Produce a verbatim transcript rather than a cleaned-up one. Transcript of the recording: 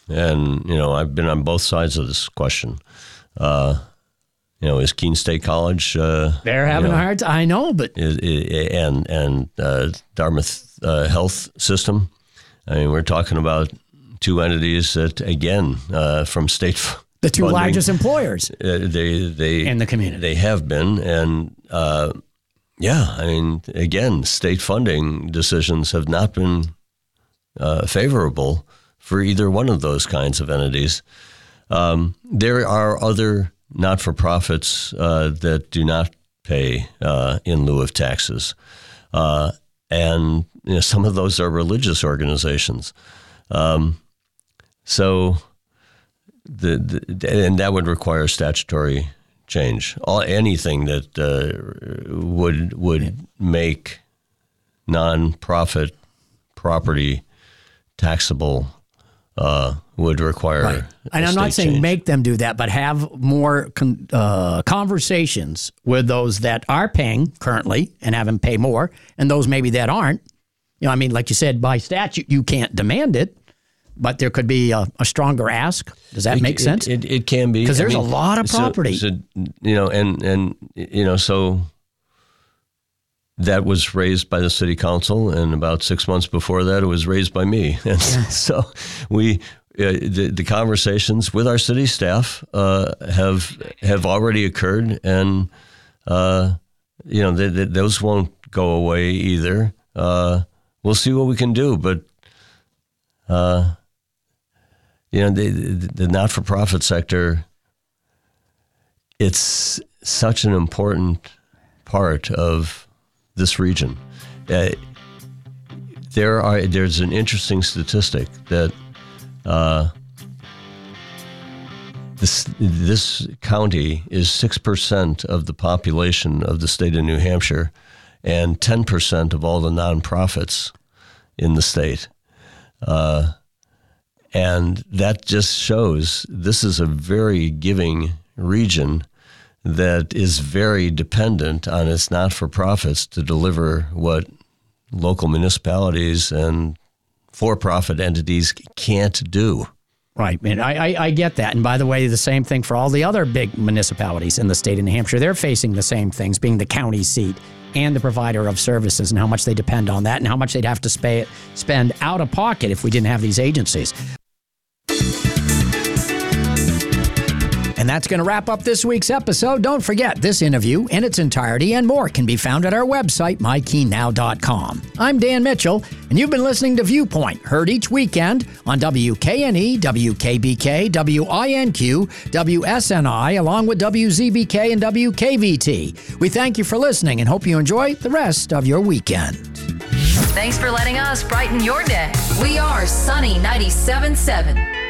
and you know I've been on both sides of this question. Uh, you know, is Keene State College? Uh, They're having you know, a hard time. I know, but is, is, and and uh, Dartmouth uh, Health System. I mean, we're talking about two entities that, again, uh, from state f- the two funding, largest employers uh, they they in the community. They have been, and uh, yeah, I mean, again, state funding decisions have not been uh, favorable for either one of those kinds of entities. Um, there are other not-for-profits uh, that do not pay uh, in lieu of taxes, uh, and you know, some of those are religious organizations. Um, so, the, the and that would require statutory change. All anything that uh, would would make nonprofit property taxable uh, would require. Right. And I'm not saying change. make them do that, but have more con- uh, conversations with those that are paying currently and have them pay more, and those maybe that aren't. You know, I mean, like you said, by statute, you can't demand it, but there could be a, a stronger ask. Does that it, make sense? It, it, it can be. Because there's I mean, a lot of property. So, so, you know, and, and, you know, so that was raised by the city council, and about six months before that, it was raised by me. And so we, uh, the, the conversations with our city staff uh, have have already occurred, and, uh, you know, they, they, those won't go away either. Uh, we'll see what we can do, but, uh, you know, the, the, the not-for-profit sector, it's such an important part of this region. Uh, there are there's an interesting statistic that uh, this this county is six percent of the population of the state of New Hampshire, and ten percent of all the nonprofits in the state. Uh, and that just shows this is a very giving region that is very dependent on its not-for-profits to deliver what local municipalities and for-profit entities can't do. Right. And I, I, I get that. And by the way, the same thing for all the other big municipalities in the state of New Hampshire. They're facing the same things, being the county seat and the provider of services, and how much they depend on that, and how much they'd have to spay, spend out of pocket if we didn't have these agencies. And that's going to wrap up this week's episode. Don't forget, this interview in its entirety and more can be found at our website, my keene now dot com. I'm Dan Mitchell, and you've been listening to Viewpoint, heard each weekend on W K N E, W K B K, W I N Q, W S N I, along with W Z B K and W K V T. We thank you for listening and hope you enjoy the rest of your weekend. Thanks for letting us brighten your day. We are Sunny ninety-seven point seven.